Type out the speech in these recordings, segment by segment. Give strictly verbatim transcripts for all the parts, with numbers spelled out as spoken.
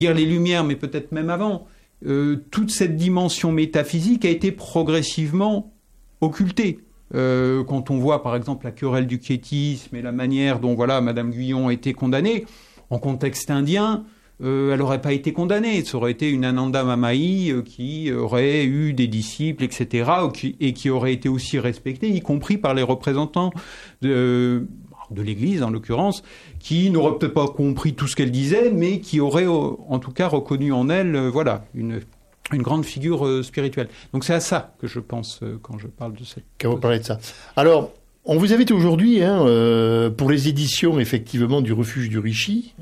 les Lumières, mais peut-être même avant, euh, toute cette dimension métaphysique a été progressivement occultée. Euh, quand on voit, par exemple, la querelle du quiétisme et la manière dont, voilà, Madame Guyon a été condamnée, en contexte indien, euh, elle n'aurait pas été condamnée. Ça aurait été une Ananda Mamaï euh, qui aurait eu des disciples, et cetera, qui, et qui aurait été aussi respectée, y compris par les représentants de... de l'Église, en l'occurrence, qui n'aurait peut-être pas compris tout ce qu'elle disait, mais qui aurait, en tout cas, reconnu en elle, euh, voilà, une, une grande figure euh, spirituelle. Donc c'est à ça que je pense euh, quand je parle de cette... Quand vous parlez de ça. Alors, on vous invite aujourd'hui hein, euh, pour les éditions, effectivement, du Refuge du Rishi,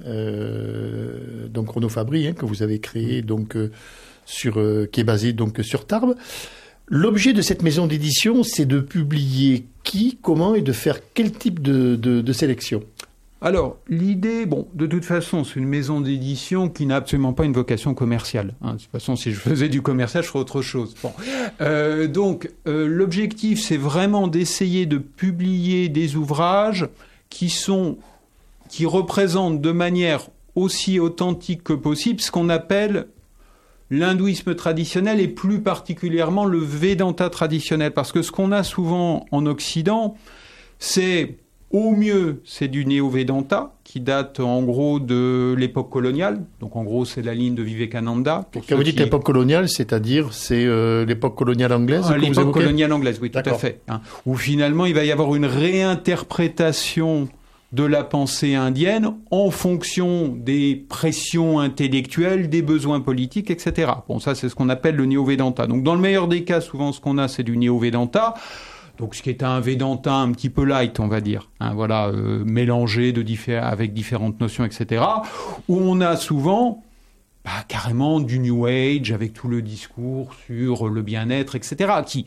euh, donc Renaud Fabry, hein, que vous avez créé, donc, euh, sur, euh, qui est basé donc, sur Tarbes. L'objet de cette maison d'édition, c'est de publier qui, comment et de faire quel type de, de, de sélection ? Alors, l'idée, bon, de toute façon, c'est une maison d'édition qui n'a absolument pas une vocation commerciale. Hein. De toute façon, si je faisais du commercial, je ferais autre chose. Bon. Euh, donc, euh, l'objectif, c'est vraiment d'essayer de publier des ouvrages qui sont, qui représentent de manière aussi authentique que possible ce qu'on appelle l'hindouisme traditionnel et plus particulièrement le Vedanta traditionnel. Parce que ce qu'on a souvent en Occident, c'est, au mieux, c'est du néo-Vedanta, qui date en gros de l'époque coloniale. Donc en gros, c'est la ligne de Vivekananda. Quand vous dites qui... l'époque coloniale, c'est-à-dire c'est euh, l'époque coloniale anglaise ah, l'époque coloniale anglaise, oui, tout D'accord. à fait. Hein, où finalement, il va y avoir une réinterprétation de la pensée indienne en fonction des pressions intellectuelles, des besoins politiques, et cetera. Bon, ça, c'est ce qu'on appelle le néo-Vedanta. Donc, dans le meilleur des cas, souvent, ce qu'on a, c'est du néo-Vedanta. Donc, ce qui est un Vedanta un petit peu light, on va dire. Hein, voilà, euh, mélangé de diffé- avec différentes notions, et cetera. Où on a souvent, bah, carrément du New Age, avec tout le discours sur le bien-être, et cetera, qui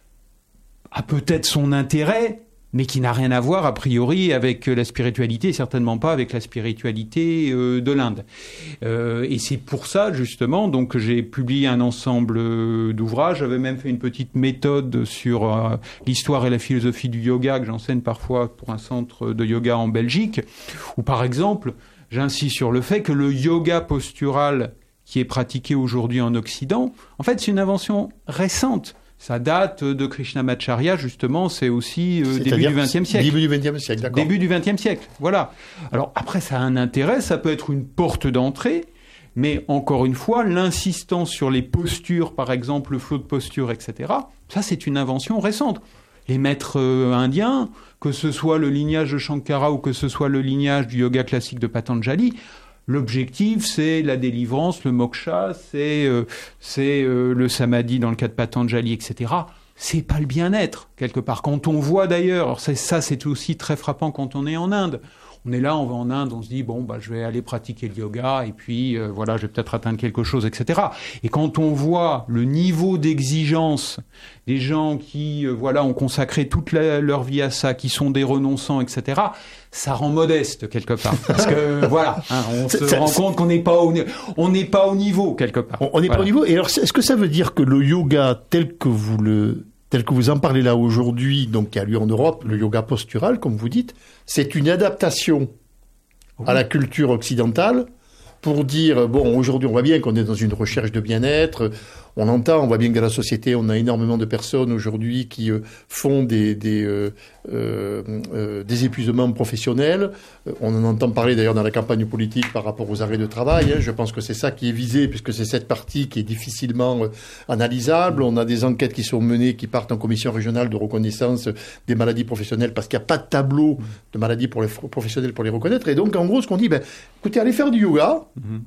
a peut-être son intérêt, mais qui n'a rien à voir, a priori, avec la spiritualité, et certainement pas avec la spiritualité euh, de l'Inde. Euh, et c'est pour ça, justement, donc, que j'ai publié un ensemble euh, d'ouvrages. J'avais même fait une petite méthode sur euh, l'histoire et la philosophie du yoga, que j'enseigne parfois pour un centre de yoga en Belgique, où, par exemple, j'insiste sur le fait que le yoga postural qui est pratiqué aujourd'hui en Occident, en fait, c'est une invention récente. Ça date de Krishnamacharya, justement, c'est aussi euh, début du vingtième siècle. Début du vingtième siècle, d'accord. Début du vingtième siècle, voilà. Alors après, ça a un intérêt, ça peut être une porte d'entrée, mais encore une fois, l'insistance sur les postures, par exemple, le flot de postures, et cetera, ça, c'est une invention récente. Les maîtres euh, indiens, que ce soit le lignage de Shankara ou que ce soit le lignage du yoga classique de Patanjali, l'objectif, c'est la délivrance, le moksha, c'est, euh, c'est euh, le samadhi dans le cas de Patanjali, et cetera. C'est pas le bien-être, quelque part. Quand on voit d'ailleurs, alors c'est, ça c'est aussi très frappant quand on est en Inde. On est là, on va en Inde, on se dit, bon, bah, je vais aller pratiquer le yoga, et puis, euh, voilà, je vais peut-être atteindre quelque chose, et cetera. Et quand on voit le niveau d'exigence des gens qui, euh, voilà, ont consacré toute la, leur vie à ça, qui sont des renonçants, et cetera, ça rend modeste, quelque part. Parce que, voilà, hein, on se ça, rend c'est... compte qu'on n'est pas au, on n'est pas au niveau, quelque part. On n'est voilà. pas au niveau. Et alors, est-ce que ça veut dire que le yoga tel que vous le, tel que vous en parlez là aujourd'hui, donc qui a lieu en Europe, le yoga postural, comme vous dites, c'est une adaptation oui. à la culture occidentale pour dire, bon, aujourd'hui, on voit bien qu'on est dans une recherche de bien-être. On entend, on voit bien que dans la société, on a énormément de personnes aujourd'hui qui euh, font des des, euh, euh, euh, des épuisements professionnels. Euh, on en entend parler d'ailleurs dans la campagne politique par rapport aux arrêts de travail. Hein. Je pense que c'est ça qui est visé, puisque c'est cette partie qui est difficilement euh, analysable. On a des enquêtes qui sont menées, qui partent en commission régionale de reconnaissance des maladies professionnelles, parce qu'il n'y a pas de tableau de maladies pour les professionnels pour les reconnaître. Et donc, en gros, ce qu'on dit, ben, écoutez, allez faire du yoga. Mm-hmm.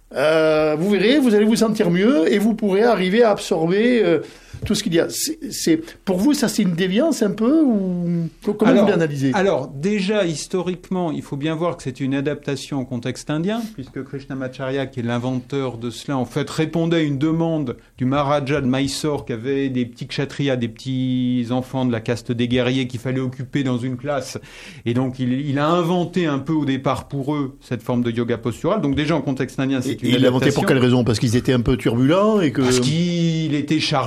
Euh, vous verrez, vous allez vous sentir mieux et vous pourrez arriver à absorber euh, tout ce qu'il y a. C'est, c'est, pour vous, ça, c'est une déviance un peu ou comment alors, vous l'analysez ? Alors, déjà, historiquement, il faut bien voir que c'est une adaptation au contexte indien, puisque Krishnamacharya, qui est l'inventeur de cela, en fait, répondait à une demande du Maharaja de Mysore, qui avait des petits kshatriyas, des petits enfants de la caste des guerriers qu'il fallait occuper dans une classe. Et donc, il, il a inventé un peu au départ pour eux cette forme de yoga postural. Donc, déjà, en contexte indien, c'est et, une et adaptation. Il l'a inventé pour quelle raison ? Parce qu'ils étaient un peu turbulents et que... Parce qu'il était chargé de leur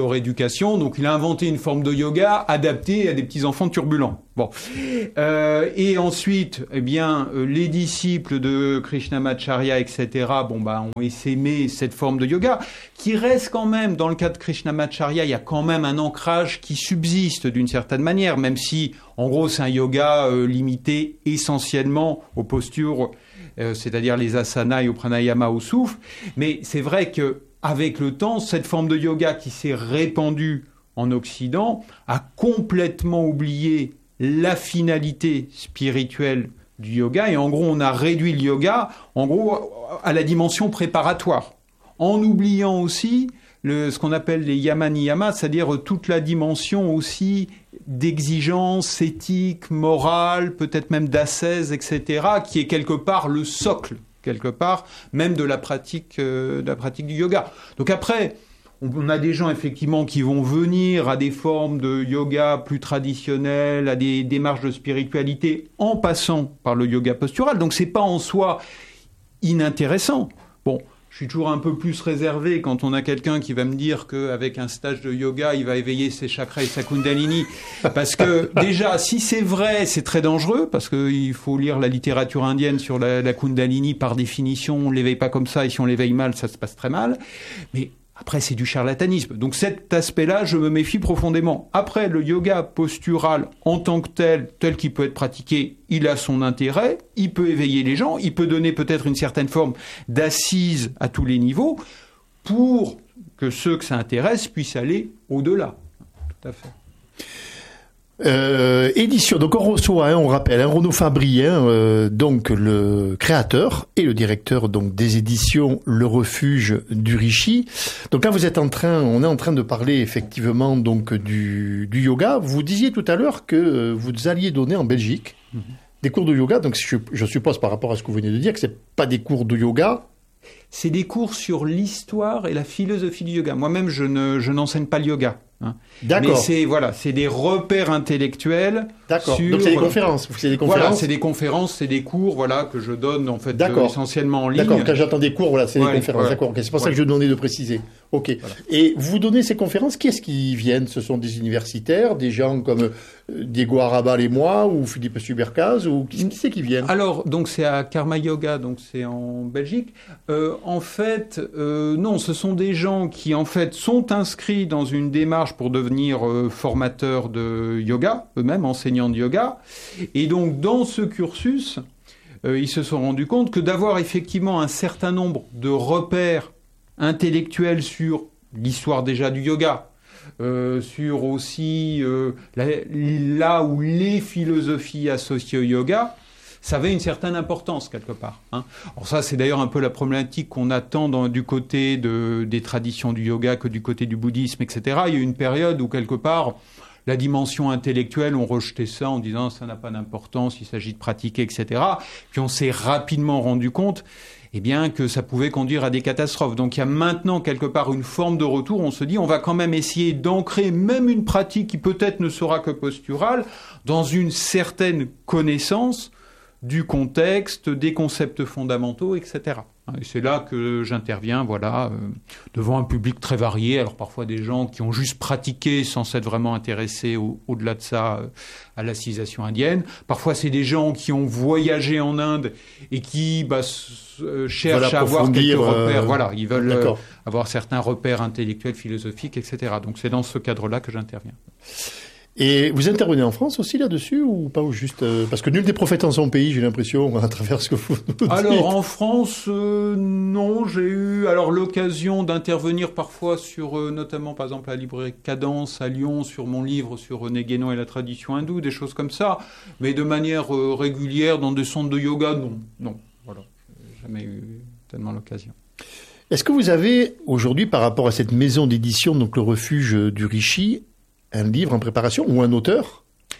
leur éducation. Donc, il a inventé une forme de yoga adaptée à des petits-enfants turbulents. Bon. Euh, et ensuite, eh bien, euh, les disciples de Krishnamacharya, et cetera, bon, bah, ont essaimé cette forme de yoga, qui reste quand même, dans le cas de Krishnamacharya, il y a quand même un ancrage qui subsiste d'une certaine manière, même si, en gros, c'est un yoga euh, limité essentiellement aux postures, euh, c'est-à-dire les asanas et au pranayama, au souffle. Mais c'est vrai que, avec le temps, cette forme de yoga qui s'est répandue en Occident a complètement oublié la finalité spirituelle du yoga, et en gros, on a réduit le yoga, en gros, à la dimension préparatoire, en oubliant aussi le, ce qu'on appelle les yama niyama, c'est-à-dire toute la dimension aussi d'exigence éthique, morale, peut-être même d'ascèse, et cetera, qui est quelque part le socle, quelque part, même de la pratique, euh, de la pratique du yoga. Donc après, on a des gens effectivement qui vont venir à des formes de yoga plus traditionnelles, à des démarches de spiritualité en passant par le yoga postural. Donc c'est pas en soi inintéressant. Bon, je suis toujours un peu plus réservé quand on a quelqu'un qui va me dire qu'avec un stage de yoga, il va éveiller ses chakras et sa kundalini. Parce que déjà, si c'est vrai, c'est très dangereux, parce qu'il faut lire la littérature indienne sur la, la kundalini. Par définition, on ne l'éveille pas comme ça, et si on l'éveille mal, ça se passe très mal. Mais après, c'est du charlatanisme. Donc cet aspect-là, je me méfie profondément. Après, le yoga postural en tant que tel, tel qu'il peut être pratiqué, il a son intérêt, il peut éveiller les gens, il peut donner peut-être une certaine forme d'assise à tous les niveaux pour que ceux que ça intéresse puissent aller au-delà. Tout à fait. Euh, édition, donc on reçoit, hein, on rappelle, hein, Renaud Fabry, hein, euh, donc le créateur et le directeur donc des éditions Le Refuge du Rishi. Donc là vous êtes en train, on est en train de parler effectivement donc du, du yoga. Vous disiez tout à l'heure que vous alliez donner en Belgique mm-hmm. des cours de yoga. Donc je, je suppose par rapport à ce que vous venez de dire que c'est pas des cours de yoga. C'est des cours sur l'histoire et la philosophie du yoga. Moi-même, je ne, je n'enseigne pas le yoga. Hein. D'accord. Mais c'est, voilà, c'est des repères intellectuels. D'accord. Sur... Donc c'est des conférences. C'est des conférences. Voilà, c'est des conférences, c'est des cours, voilà, que je donne en fait euh, essentiellement en ligne. D'accord. Quand j'attends des cours, voilà, c'est ouais, des conférences. ouais. D'accord. Okay. C'est pour ouais. ça que je demandais de préciser. Ok. Voilà. Et vous donnez ces conférences, qui est-ce qui viennent? Ce sont des universitaires, des gens comme euh, Diego Arabal et moi, ou Philippe Subercaz, ou qui, qui c'est qui viennent? Alors, donc c'est à Karma Yoga, donc c'est en Belgique. Euh, en fait, euh, non, ce sont des gens qui en fait sont inscrits dans une démarche pour devenir euh, formateurs de yoga, eux-mêmes enseignants de yoga. Et donc, dans ce cursus, euh, ils se sont rendus compte que d'avoir effectivement un certain nombre de repères intellectuels sur l'histoire déjà du yoga, euh, sur aussi euh, la, là où les philosophies associées au yoga, ça avait une certaine importance quelque part. Hein. Alors ça, c'est d'ailleurs un peu la problématique qu'on attend dans, du côté de, des traditions du yoga que du côté du bouddhisme, et cetera. Il y a eu une période où quelque part, la dimension intellectuelle, on rejetait ça en disant ça n'a pas d'importance, il s'agit de pratiquer, et cetera. Puis on s'est rapidement rendu compte eh bien, que ça pouvait conduire à des catastrophes. Donc il y a maintenant quelque part une forme de retour. On se dit on va quand même essayer d'ancrer même une pratique qui peut-être ne sera que posturale dans une certaine connaissance du contexte, des concepts fondamentaux, et cetera. Et c'est là que j'interviens, voilà, euh, devant un public très varié. Alors parfois des gens qui ont juste pratiqué sans s'être vraiment intéressés au, au-delà de ça euh, à la civilisation indienne. Parfois c'est des gens qui ont voyagé en Inde et qui bah, s- euh, cherchent voilà, à avoir quelques repères. Euh... Voilà, ils veulent euh, avoir certains repères intellectuels, philosophiques, et cetera. Donc c'est dans ce cadre-là que j'interviens. Et vous intervenez en France aussi là-dessus ou pas, ou juste euh, parce que nul des prophètes en son pays, j'ai l'impression, à travers ce que vous nous dites. Alors en France, euh, non, j'ai eu alors l'occasion d'intervenir parfois sur, euh, notamment par exemple à la librairie Cadence à Lyon, sur mon livre sur René Guénon et la tradition hindoue, des choses comme ça, mais de manière euh, régulière dans des centres de yoga, non, non, voilà, j'ai jamais eu tellement l'occasion. Est-ce que vous avez aujourd'hui, par rapport à cette maison d'édition, donc le Refuge du Rishi, un livre en préparation ou un auteur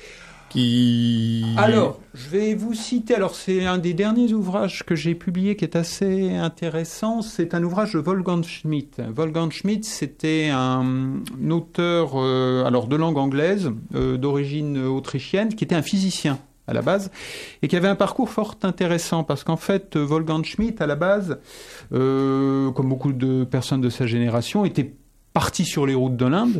qui... Alors, je vais vous citer, alors c'est un des derniers ouvrages que j'ai publié qui est assez intéressant, c'est un ouvrage de Wolfgang Schmidt. Wolfgang Schmidt, c'était un auteur euh, alors de langue anglaise, euh, d'origine autrichienne, qui était un physicien à la base, et qui avait un parcours fort intéressant, parce qu'en fait, Wolfgang Schmidt, à la base, euh, comme beaucoup de personnes de sa génération, était parti sur les routes de l'Inde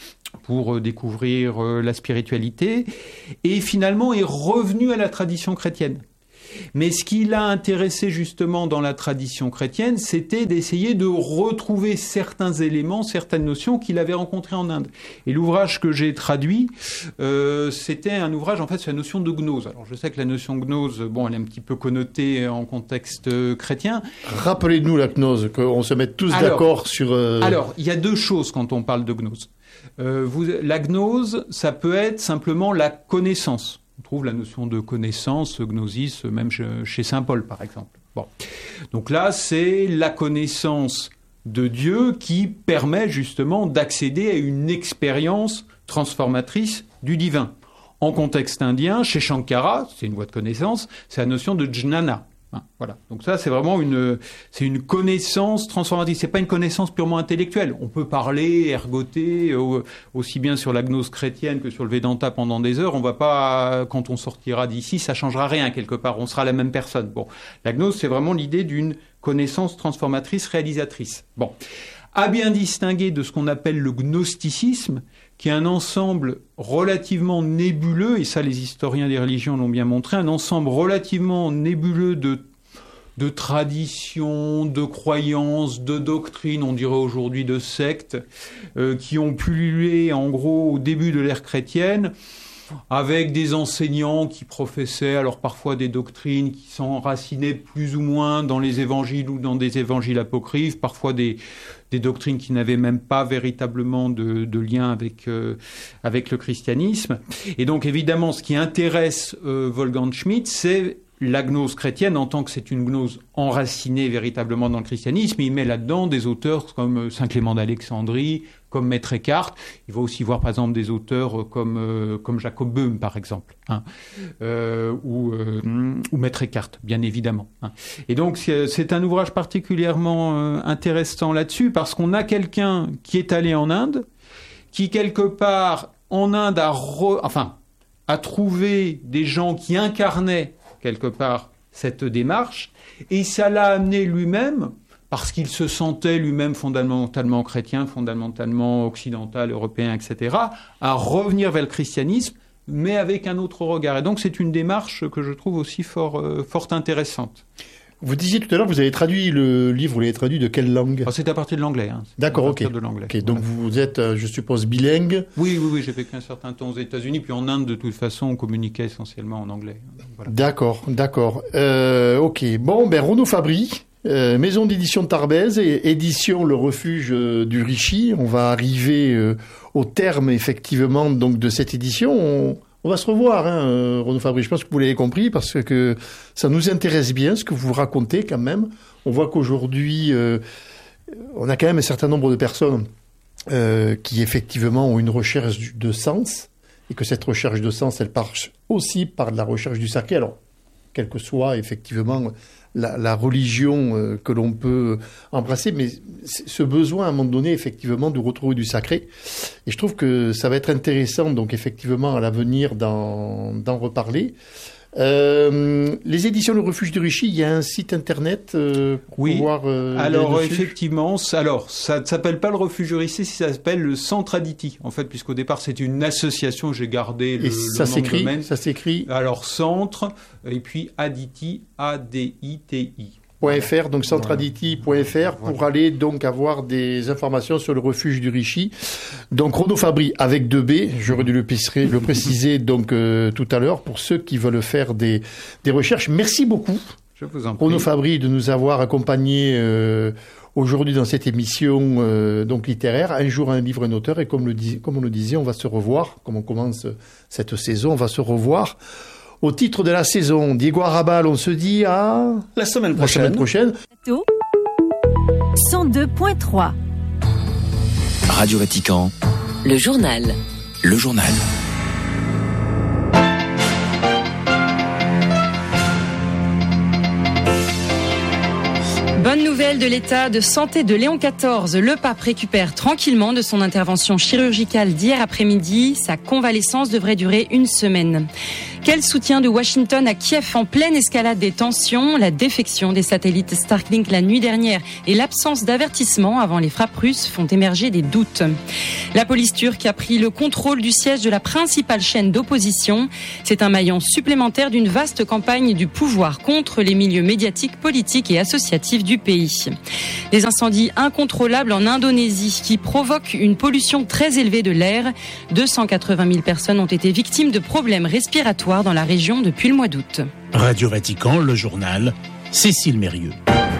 pour découvrir la spiritualité, et finalement est revenu à la tradition chrétienne. Mais ce qui l'a intéressé justement dans la tradition chrétienne, c'était d'essayer de retrouver certains éléments, certaines notions qu'il avait rencontrées en Inde. Et l'ouvrage que j'ai traduit, euh, c'était un ouvrage en fait sur la notion de gnose. Alors je sais que la notion de gnose, bon, elle est un petit peu connotée en contexte chrétien. Rappelez-nous la gnose, qu'on se mette tous alors, d'accord sur... Euh... Alors, il y a deux choses quand on parle de gnose. Euh, vous, la gnose, ça peut être simplement la connaissance. On trouve la notion de connaissance, gnosis, même chez saint Paul, par exemple. Bon. Donc là, c'est la connaissance de Dieu qui permet justement d'accéder à une expérience transformatrice du divin. En contexte indien, chez Shankara, c'est une voie de connaissance, c'est la notion de jnana. Hein, voilà. Donc ça, c'est vraiment une, c'est une connaissance transformatrice. C'est pas une connaissance purement intellectuelle. On peut parler, ergoter, euh, aussi bien sur la gnose chrétienne que sur le Vedanta pendant des heures. On va pas, quand on sortira d'ici, ça changera rien quelque part. On sera la même personne. Bon. La gnose, c'est vraiment l'idée d'une connaissance transformatrice, réalisatrice. Bon. À bien distinguer de ce qu'on appelle le gnosticisme, qui est un ensemble relativement nébuleux, et ça les historiens des religions l'ont bien montré, un ensemble relativement nébuleux de, de traditions, de croyances, de doctrines, on dirait aujourd'hui de sectes, euh, qui ont pullulé en gros au début de l'ère chrétienne, avec des enseignants qui professaient alors parfois des doctrines qui s'enracinaient plus ou moins dans les évangiles ou dans des évangiles apocryphes, parfois des, des doctrines qui n'avaient même pas véritablement de, de lien avec, euh, avec le christianisme. Et donc évidemment, ce qui intéresse euh, Wolfgang Schmidt, c'est la gnose chrétienne en tant que c'est une gnose enracinée véritablement dans le christianisme. Il met là-dedans des auteurs comme Saint Clément d'Alexandrie, comme Maître Eckhart. Il va aussi voir par exemple des auteurs comme, euh, comme Jacob Böhm par exemple, hein, euh, ou, euh, ou Maître Eckhart, bien évidemment. Hein. Et donc c'est, c'est un ouvrage particulièrement euh, intéressant là-dessus parce qu'on a quelqu'un qui est allé en Inde, qui quelque part en Inde a, re, enfin, a trouvé des gens qui incarnaient quelque part cette démarche, et ça l'a amené lui-même, parce qu'il se sentait lui-même fondamentalement chrétien, fondamentalement occidental, européen, et cetera, à revenir vers le christianisme, mais avec un autre regard. Et donc c'est une démarche que je trouve aussi fort, euh, fort intéressante. Vous disiez tout à l'heure, vous avez traduit le livre, vous l'avez traduit de quelle langue ? Oh, c'est à partir de l'anglais. Hein. D'accord, ok. De l'anglais. Okay, donc voilà. Vous êtes, je suppose, bilingue ? Oui, oui, oui, j'ai vécu un certain temps aux États-Unis, puis en Inde, de toute façon, on communiquait essentiellement en anglais. Voilà. D'accord, d'accord. Euh, ok, bon, ben Renaud Fabry, euh, maison d'édition de Tarbèze et édition Le Refuge du Rishi. On va arriver euh, au terme, effectivement, donc de cette édition. On... On va se revoir, hein, Renaud Fabry. Je pense que vous l'avez compris parce que ça nous intéresse bien ce que vous racontez quand même. On voit qu'aujourd'hui, euh, on a quand même un certain nombre de personnes euh, qui effectivement ont une recherche de sens et que cette recherche de sens, elle passe aussi par de la recherche du sacré. Alors, quelle que soit effectivement la, la religion euh, que l'on peut embrasser, mais ce besoin à un moment donné effectivement de retrouver du sacré. Et je trouve que ça va être intéressant donc effectivement à l'avenir d'en, d'en reparler. Euh, les éditions Le Refuge du Rishi, il y a un site internet euh, pour oui. pouvoir... Euh, alors effectivement, alors ça ne s'appelle pas Le Refuge du Rishi, ça s'appelle le Centre Aditi, en fait, puisqu'au départ c'est une association, j'ai gardé le, et ça le nom s'écrit, de domaine. Ça s'écrit alors Centre, et puis Aditi, A D I T I. .fr, donc centreaditi point f r pour aller donc avoir des informations sur le refuge du Rishi. Donc Renaud Fabry avec deux B, j'aurais dû le, préciser, le préciser donc euh, tout à l'heure pour ceux qui veulent faire des, des recherches. Merci beaucoup, je vous en prie. Renaud Fabry, de nous avoir accompagnés euh, aujourd'hui dans cette émission euh, donc littéraire. Un jour un livre, un auteur, et comme, le dis, comme on le disait, on va se revoir, comme on commence cette saison, on va se revoir au titre de la saison. Diego Arrabal, on se dit à la semaine prochaine. La semaine prochaine. cent deux point trois Radio Vatican. Le journal. Le journal. Bonne nouvelle de l'état de santé de Léon quatorze. Le pape récupère tranquillement de son intervention chirurgicale d'hier après-midi. Sa convalescence devrait durer une semaine. Quel soutien de Washington à Kiev en pleine escalade des tensions? La défection des satellites Starlink la nuit dernière et l'absence d'avertissement avant les frappes russes font émerger des doutes. La police turque a pris le contrôle du siège de la principale chaîne d'opposition. C'est un maillon supplémentaire d'une vaste campagne du pouvoir contre les milieux médiatiques, politiques et associatifs du pays. Des incendies incontrôlables en Indonésie qui provoquent une pollution très élevée de l'air. deux cent quatre-vingt mille personnes ont été victimes de problèmes respiratoires dans la région depuis le mois d'août. Radio Vatican, le journal, Cécile Mérieux.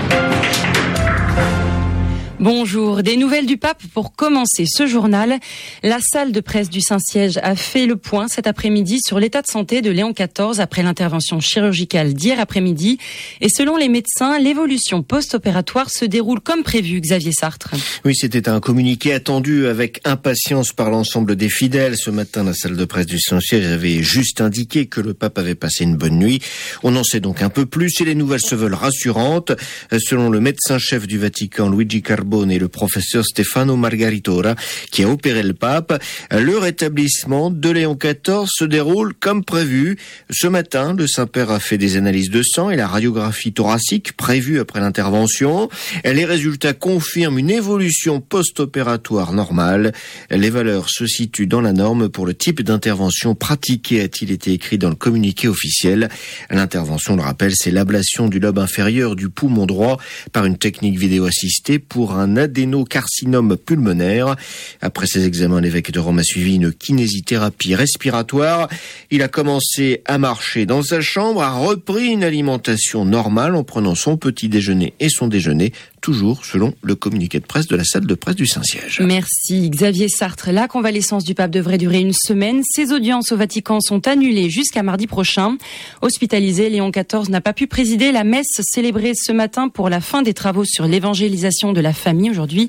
Bonjour, des nouvelles du pape pour commencer ce journal. La salle de presse du Saint-Siège a fait le point cet après-midi sur l'état de santé de Léon quatorze après l'intervention chirurgicale d'hier après-midi. Et selon les médecins, l'évolution post-opératoire se déroule comme prévu, Xavier Sartre. Oui, c'était un communiqué attendu avec impatience par l'ensemble des fidèles. Ce matin, la salle de presse du Saint-Siège avait juste indiqué que le pape avait passé une bonne nuit. On en sait donc un peu plus et les nouvelles se veulent rassurantes. Selon le médecin-chef du Vatican, Luigi Carbone, et le professeur Stefano Margaritora, qui a opéré le pape, le rétablissement de Léon quatorze se déroule comme prévu. Ce matin, le Saint-Père a fait des analyses de sang et la radiographie thoracique prévue après l'intervention. Les résultats confirment une évolution post-opératoire normale. Les valeurs se situent dans la norme pour le type d'intervention pratiquée, a-t-il été écrit dans le communiqué officiel. L'intervention, le rappelle, c'est l'ablation du lobe inférieur du poumon droit par une technique vidéo assistée pour un un adénocarcinome pulmonaire. Après ces examens, l'évêque de Rome a suivi une kinésithérapie respiratoire. Il a commencé à marcher dans sa chambre, a repris une alimentation normale en prenant son petit déjeuner et son déjeuner, toujours selon le communiqué de presse de la salle de presse du Saint-Siège. Merci Xavier Sartre. La convalescence du pape devrait durer une semaine. Ses audiences au Vatican sont annulées jusqu'à mardi prochain. Hospitalisé, Léon quatorze n'a pas pu présider la messe célébrée ce matin pour la fin des travaux sur l'évangélisation de la famille. Aujourd'hui,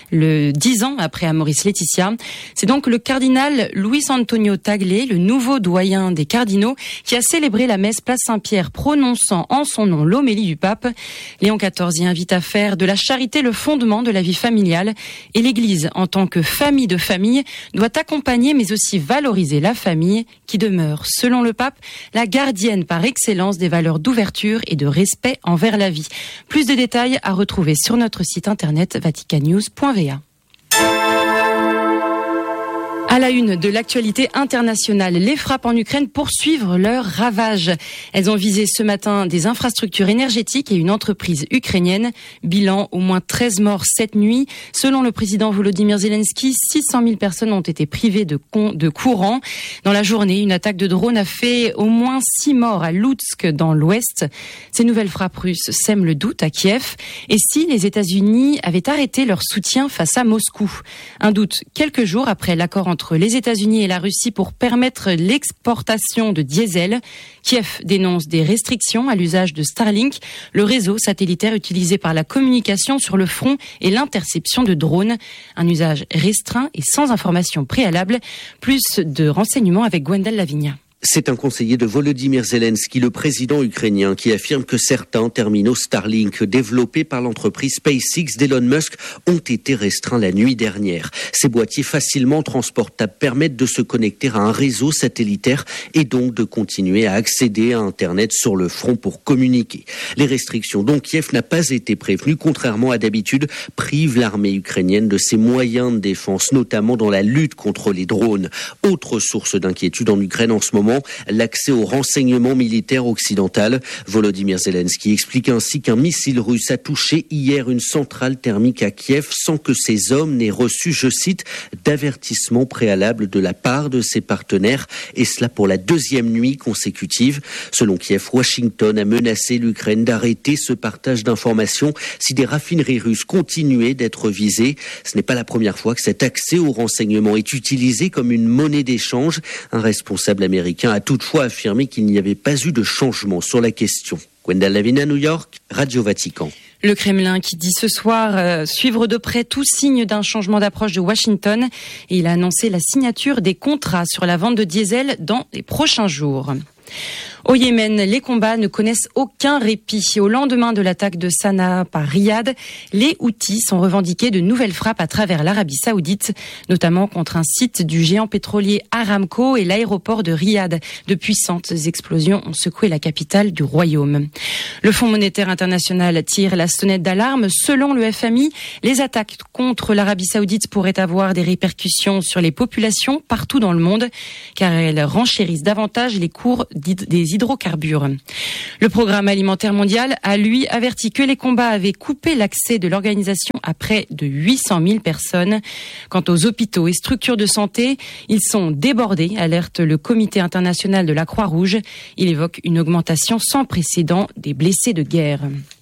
le dix ans après Amoris Laetitia. C'est donc le cardinal Luis Antonio Tagle, le nouveau doyen des cardinaux, qui a célébré la messe place Saint-Pierre, prononçant en son nom l'homélie du pape. Léon quatorze y invite à faire de la charité le fondement de la vie familiale et l'Église, en tant que famille de famille, doit accompagner mais aussi valoriser la famille qui demeure, selon le pape, la gardienne par excellence des valeurs d'ouverture et de respect envers la vie. Plus de détails à retrouver sur notre site internet vatican news point v a. À la une de l'actualité internationale, les frappes en Ukraine poursuivent leurs ravages. Elles ont visé ce matin des infrastructures énergétiques et une entreprise ukrainienne. Bilan, au moins treize morts cette nuit. Selon le président Volodymyr Zelensky, six cent mille personnes ont été privées de, con- de courant. Dans la journée, une attaque de drone a fait au moins six morts à Loutsk, dans l'ouest. Ces nouvelles frappes russes sèment le doute à Kiev. Et si les États-Unis avaient arrêté leur soutien face à Moscou? Un doute quelques jours après l'accord entre entre les États-Unis et la Russie pour permettre l'exportation de diesel. Kiev dénonce des restrictions à l'usage de Starlink, le réseau satellitaire utilisé par la communication sur le front et l'interception de drones. Un usage restreint et sans information préalable. Plus de renseignements avec Gwendal Lavinia. C'est un conseiller de Volodymyr Zelensky, le président ukrainien, qui affirme que certains terminaux Starlink développés par l'entreprise SpaceX d'Elon Musk ont été restreints la nuit dernière. Ces boîtiers facilement transportables permettent de se connecter à un réseau satellitaire et donc de continuer à accéder à Internet sur le front pour communiquer. Les restrictions dont Kiev n'a pas été prévenu, contrairement à d'habitude, privent l'armée ukrainienne de ses moyens de défense, notamment dans la lutte contre les drones. Autre source d'inquiétude en Ukraine en ce moment, l'accès au renseignement militaire occidental. Volodymyr Zelensky explique ainsi qu'un missile russe a touché hier une centrale thermique à Kiev sans que ses hommes n'aient reçu, je cite, d'avertissement préalable de la part de ses partenaires, et cela pour la deuxième nuit consécutive. Selon Kiev, Washington a menacé l'Ukraine d'arrêter ce partage d'informations si des raffineries russes continuaient d'être visées. Ce n'est pas la première fois que cet accès au renseignement est utilisé comme une monnaie d'échange. Un responsable américain a toutefois affirmé qu'il n'y avait pas eu de changement sur la question. Gwendal Lavina, New York, Radio Vatican. Le Kremlin qui dit ce soir euh, suivre de près tout signe d'un changement d'approche de Washington, et il a annoncé la signature des contrats sur la vente de diesel dans les prochains jours. Au Yémen, les combats ne connaissent aucun répit. Au lendemain de l'attaque de Sanaa par Riyad, les Houthis sont revendiqués de nouvelles frappes à travers l'Arabie Saoudite, notamment contre un site du géant pétrolier Aramco et l'aéroport de Riyad. De puissantes explosions ont secoué la capitale du royaume. Le Fonds monétaire international tire la sonnette d'alarme. Selon le F M I, les attaques contre l'Arabie Saoudite pourraient avoir des répercussions sur les populations partout dans le monde, car elles renchérissent davantage les cours des hydrocarbures. Le Programme alimentaire mondial a, lui, averti que les combats avaient coupé l'accès de l'organisation à près de huit cent mille personnes. Quant aux hôpitaux et structures de santé, ils sont débordés, alerte le Comité international de la Croix-Rouge. Il évoque une augmentation sans précédent des blessés de guerre.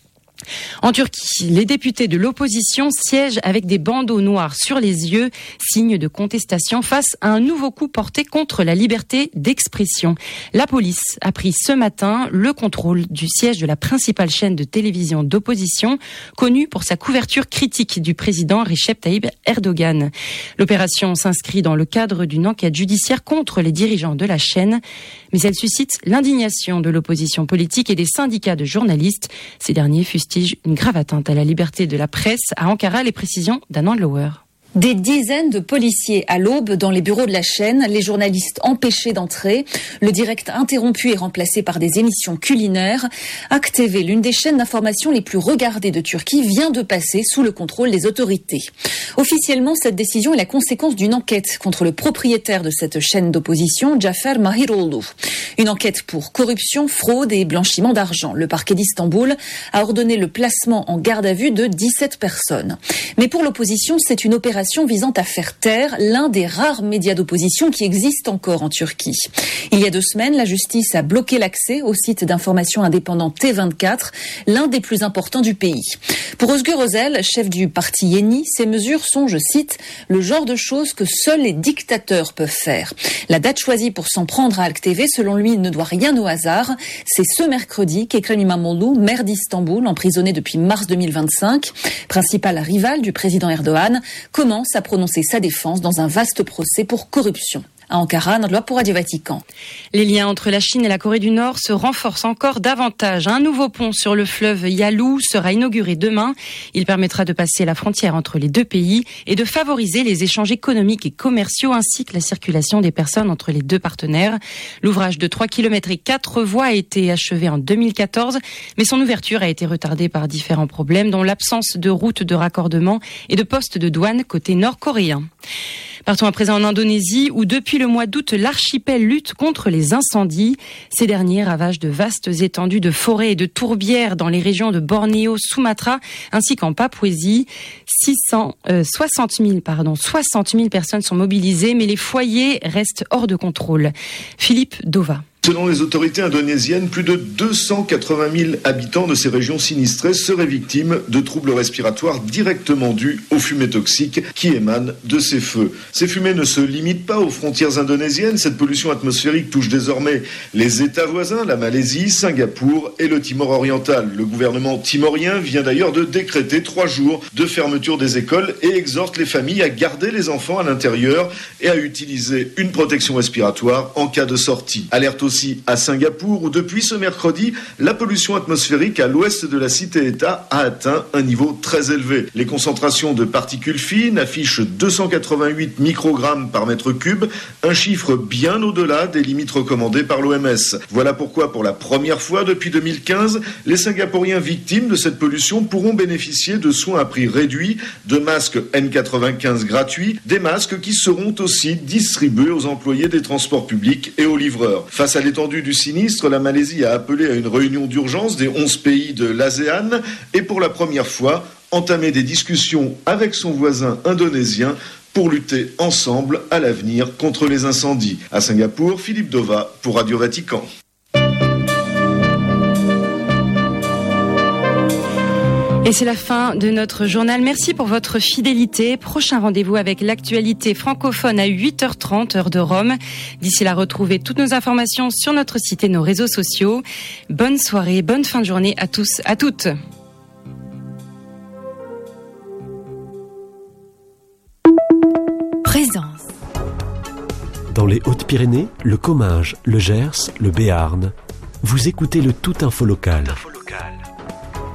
En Turquie, les députés de l'opposition siègent avec des bandeaux noirs sur les yeux, signe de contestation face à un nouveau coup porté contre la liberté d'expression. La police a pris ce matin le contrôle du siège de la principale chaîne de télévision d'opposition, connue pour sa couverture critique du président Recep Tayyip Erdogan. L'opération s'inscrit dans le cadre d'une enquête judiciaire contre les dirigeants de la chaîne, mais elle suscite l'indignation de l'opposition politique et des syndicats de journalistes. Ces derniers fustigent une grave atteinte à la liberté de la presse. À Ankara, les précisions d'Anand Lower. Des dizaines de policiers à l'aube dans les bureaux de la chaîne, les journalistes empêchés d'entrer, le direct interrompu et remplacé par des émissions culinaires. A K T V, l'une des chaînes d'information les plus regardées de Turquie, vient de passer sous le contrôle des autorités. Officiellement, cette décision est la conséquence d'une enquête contre le propriétaire de cette chaîne d'opposition, Cafer Mahiroğlu. Une enquête pour corruption, fraude et blanchiment d'argent. Le parquet d'Istanbul a ordonné le placement en garde à vue de dix-sept personnes. Mais pour l'opposition, c'est une opération visant à faire taire l'un des rares médias d'opposition qui existent encore en Turquie. Il y a deux semaines, la justice a bloqué l'accès au site d'information indépendant T vingt-quatre, l'un des plus importants du pays. Pour Özgür Özel, chef du parti Yeni, ces mesures sont, je cite, le genre de choses que seuls les dictateurs peuvent faire. La date choisie pour s'en prendre à A K T V, selon lui, ne doit rien au hasard. C'est ce mercredi qu'Ekrem İmamoğlu, maire d'Istanbul, emprisonné depuis mars deux mille vingt-cinq, principal rival du président Erdogan, commence à prononcer sa défense dans un vaste procès pour corruption. À Ankara, Nandloa pour Radio Vatican. Les liens entre la Chine et la Corée du Nord se renforcent encore davantage. Un nouveau pont sur le fleuve Yalu sera inauguré demain. Il permettra de passer la frontière entre les deux pays et de favoriser les échanges économiques et commerciaux ainsi que la circulation des personnes entre les deux partenaires. L'ouvrage de trois kilomètres et quatre voies a été achevé en deux mille quatorze, mais son ouverture a été retardée par différents problèmes, dont l'absence de routes de raccordement et de postes de douane côté nord-coréen. Partons à présent en Indonésie, où depuis le mois d'août, l'archipel lutte contre les incendies. Ces derniers ravagent de vastes étendues de forêts et de tourbières dans les régions de Bornéo, Sumatra, ainsi qu'en Papouasie. six cent soixante mille, pardon, soixante mille personnes sont mobilisées, mais les foyers restent hors de contrôle. Philippe Dova. Selon les autorités indonésiennes, plus de deux cent quatre-vingt mille habitants de ces régions sinistrées seraient victimes de troubles respiratoires directement dus aux fumées toxiques qui émanent de ces feux. Ces fumées ne se limitent pas aux frontières indonésiennes. Cette pollution atmosphérique touche désormais les États voisins, la Malaisie, Singapour et le Timor oriental. Le gouvernement timorien vient d'ailleurs de décréter trois jours de fermeture des écoles et exhorte les familles à garder les enfants à l'intérieur et à utiliser une protection respiratoire en cas de sortie. Alerte aussi à Singapour, où depuis ce mercredi, la pollution atmosphérique à l'ouest de la cité-État a atteint un niveau très élevé. Les concentrations de particules fines affichent deux cent quatre-vingt-huit microgrammes par mètre cube, un chiffre bien au-delà des limites recommandées par l'O M S. Voilà pourquoi, pour la première fois depuis deux mille quinze, les Singapouriens victimes de cette pollution pourront bénéficier de soins à prix réduit, de masques N quatre-vingt-quinze gratuits, des masques qui seront aussi distribués aux employés des transports publics et aux livreurs. Face à l'étendue du sinistre, la Malaisie a appelé à une réunion d'urgence des onze pays de l'ASEAN et pour la première fois entamé des discussions avec son voisin indonésien pour lutter ensemble à l'avenir contre les incendies. À Singapour, Philippe Dova pour Radio Vatican. Et c'est la fin de notre journal. Merci pour votre fidélité. Prochain rendez-vous avec l'actualité francophone à huit heures trente, heure de Rome. D'ici là, retrouvez toutes nos informations sur notre site et nos réseaux sociaux. Bonne soirée, bonne fin de journée à tous, à toutes. Présence. Dans les Hautes-Pyrénées, le Comminges, le Gers, le Béarn. Vous écoutez le Tout Info Local.